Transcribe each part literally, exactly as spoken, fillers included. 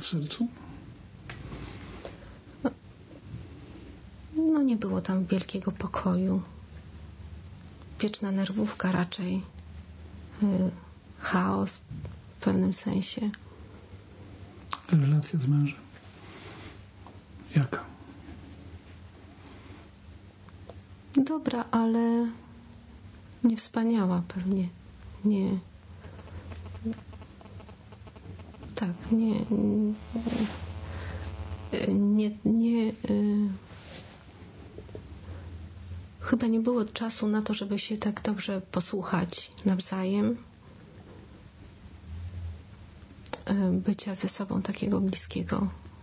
sercu? No nie było tam wielkiego pokoju. Wieczna nerwówka raczej. Yy, chaos w pewnym sensie. Relacja z mężem. Jaka? Dobra, ale nie wspaniała pewnie. Nie. Tak, nie. Nie, nie. Yy, chyba nie było czasu na to, żeby się tak dobrze posłuchać nawzajem. Yy, bycia ze sobą takiego bliskiego.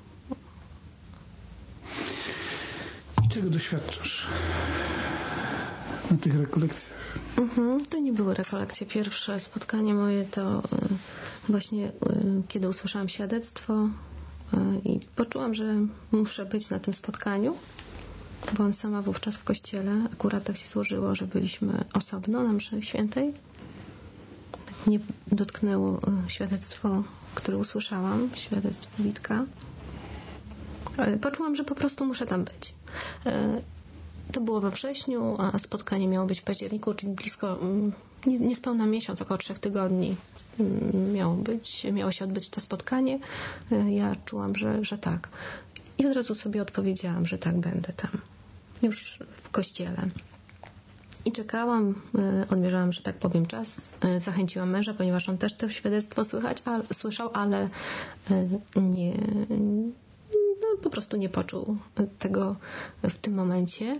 I czego doświadczasz na tych rekolekcjach? Mhm, to nie były rekolekcje. Pierwsze spotkanie moje to y, właśnie y, kiedy usłyszałam świadectwo y, i poczułam, że muszę być na tym spotkaniu. Byłam sama wówczas w kościele. Akurat tak się złożyło, że byliśmy osobno na mszy świętej. Tak mnie dotknęło y, świadectwo, które usłyszałam, świadectwo Witka. Y, poczułam, że po prostu muszę tam być. Y, To było we wrześniu, a spotkanie miało być w październiku, czyli blisko, niespełna miesiąc, około trzech tygodni miało być, miało się odbyć to spotkanie. Ja czułam, że, że tak. I od razu sobie odpowiedziałam, że tak, będę tam. Już w kościele. I czekałam, odmierzałam, że tak powiem, czas. Zachęciłam męża, ponieważ on też to świadectwo słychać, ale, słyszał, ale nie... No, po prostu nie poczuł tego w tym momencie.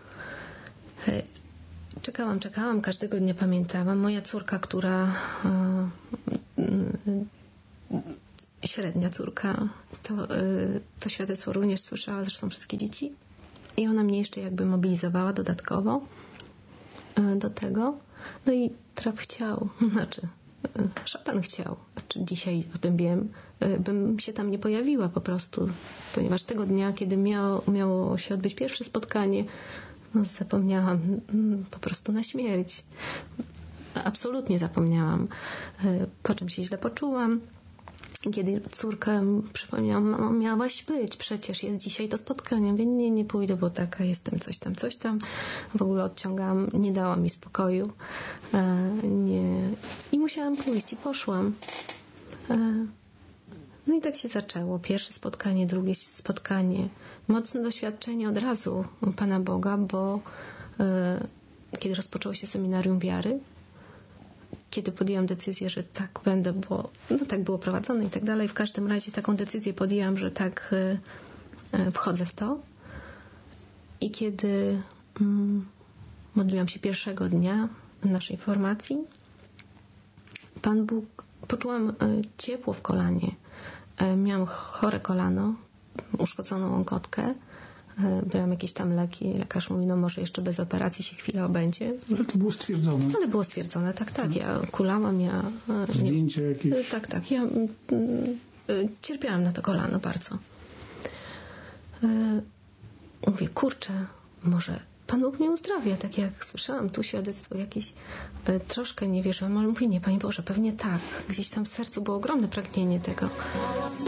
Czekałam, czekałam, każdego dnia pamiętałam. Moja córka, która średnia córka, to, to świadectwo również słyszała, zresztą wszystkie dzieci. I ona mnie jeszcze jakby mobilizowała dodatkowo do tego. No i traf chciał, znaczy szatan chciał, znaczy dzisiaj o tym wiem, bym się tam nie pojawiła po prostu, ponieważ tego dnia, kiedy miało, miało się odbyć pierwsze spotkanie, no zapomniałam po prostu na śmierć. Absolutnie zapomniałam, po czym się źle poczułam. Kiedy córka przypomniała, mamo, miałaś być, przecież jest dzisiaj to spotkanie. Mówię, nie, nie pójdę, bo taka jestem, coś tam, coś tam. W ogóle odciągałam, nie dała mi spokoju. E, nie. I musiałam pójść i poszłam. E, no i tak się zaczęło. Pierwsze spotkanie, drugie spotkanie. Mocne doświadczenie od razu u Pana Boga, bo e, kiedy rozpoczęło się seminarium wiary, kiedy podjęłam decyzję, że tak będę, bo no tak było prowadzone i tak dalej. W każdym razie taką decyzję podjęłam, że tak y, wchodzę w to. I kiedy mm, modliłam się pierwszego dnia naszej formacji, Pan Bóg, poczułam y, ciepło w kolanie. Y, miałam chore kolano, uszkodzoną łąkotkę. Brałam jakieś tam leki. Lekarz mówi, no może jeszcze bez operacji się chwilę obędzie. Ale to było stwierdzone. Ale było stwierdzone, tak, tak. Ja kulałam, ja... Zdjęcia jakieś? Tak, tak. Ja cierpiałam na to kolano bardzo. Mówię, kurczę, może Pan Bóg mnie uzdrawia, tak jak słyszałam tu świadectwo jakieś, troszkę nie wierzyłam, ale mówię, nie, Panie Boże, pewnie tak. Gdzieś tam w sercu było ogromne pragnienie tego.